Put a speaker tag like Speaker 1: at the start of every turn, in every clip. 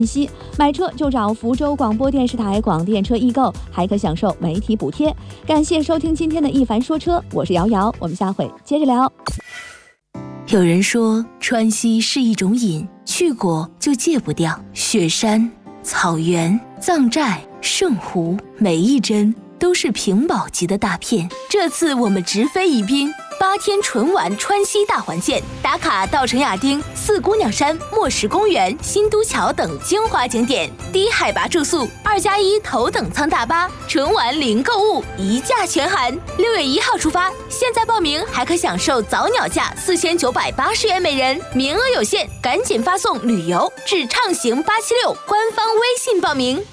Speaker 1: 信息，买车就找福州广播电视台广电车易购，还可享受媒体补贴。感谢收听今天的一凡说车，我是瑶瑶，我们下回接着聊。
Speaker 2: 有人说川西是一种瘾，去过就戒不掉。雪山、草原、藏寨、圣湖，每一帧都是屏保级的大片。这次我们直飞宜宾，8天纯玩川西大环线，打卡稻城亚丁、四姑娘山、墨石公园、新都桥等精华景点，低海拔住宿，2+1头等舱大巴，纯玩零购物，一价全含。6月1号出发，现在报名还可享受早鸟价4980元每人，名额有限，赶紧发送旅游至畅行876官方微信报名。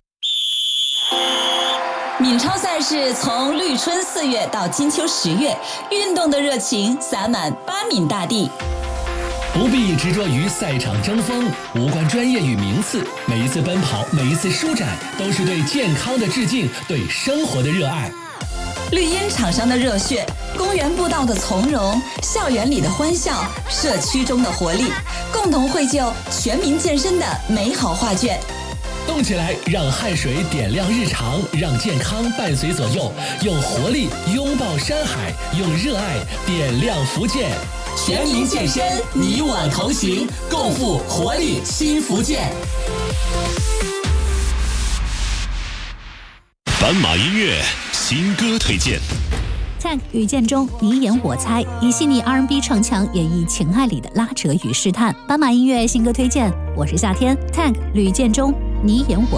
Speaker 3: 闽超赛事从绿春4月到金秋10月，运动的热情洒满巴闽大地。
Speaker 4: 不必执着于赛场争锋，无关专业与名次，每一次奔跑，每一次舒展，都是对健康的致敬，对生活的热爱。
Speaker 3: 绿茵场上的热血，公园步道的从容，校园里的欢笑，社区中的活力，共同绘就全民健身的美好画卷。
Speaker 4: 动起来，让汗水点亮日常，让健康伴随左右，用活力拥抱山海，用热爱点亮福建。
Speaker 5: 全民健身，你我同行，共赴活力新福建。
Speaker 6: 斑马音乐新歌推荐。
Speaker 7: Tank 与建中你演我猜，以细腻 R&B 唱腔演绎情爱里的拉扯与试探。斑马音乐新歌推荐，我是夏天。Tank 吕建中你演我